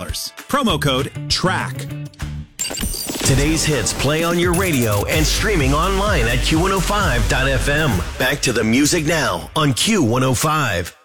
Promo code TRACK. Today's hits play on your radio and streaming online at Q105.FM. Back to the music now on Q105.